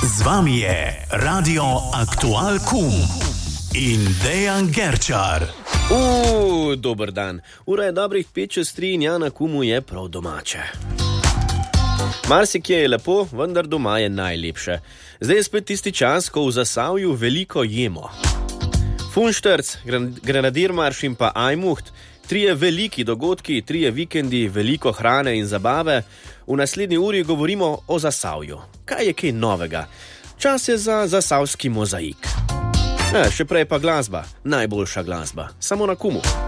Z vami je Radio Aktual Kum in Dejan Gerčar. Dober dan. Ura je dobrih 5:03 in ja, na Kumu je prav domače. Marsikje je lepo, vendar doma je najlepše. Zdaj je spet tisti čas, ko v Zasavju veliko jemo. Funštrc, Grenadirmarš in pa Ajmuht, 3 veliki dogodki, 3 vikendi, veliko hrane in zabave. V naslednji uri govorimo o Zasavju. Kaj je kaj novega? Čas je za zasavski mozaik. Še prej pa glasba, najboljša glasba, samo na Kumu.